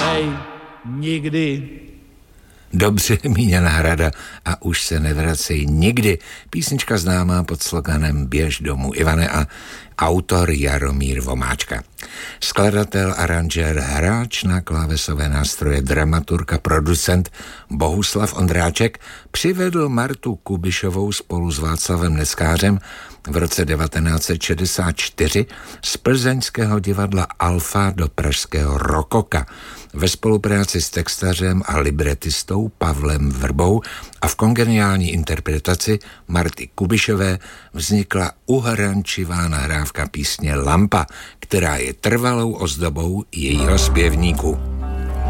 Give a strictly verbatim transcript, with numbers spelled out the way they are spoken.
nevracej nikdy. Dobře míněná rada a už se nevracej nikdy. Písnička známá pod sloganem Běž domů Ivane a autor Jaromír Vomáčka. Skladatel, aranžér, hráč na klávesové nástroje, dramaturg a producent Bohuslav Ondráček přivedl Martu Kubišovou spolu s Václavem Neskářem v roce devatenáct set šedesát čtyři z plzeňského divadla Alfa do pražského Rokoka ve spolupráci s textařem a libretistou Pavlem Vrbou a v kongeniální interpretaci Marty Kubišové vznikla uhrančivá nahrávka písně Lampa, která je trvalou ozdobou jejího zpěvníku.